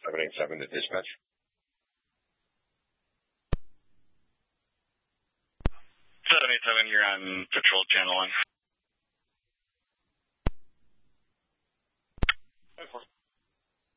787 to dispatch. 787, you're on Patrol Channel 1.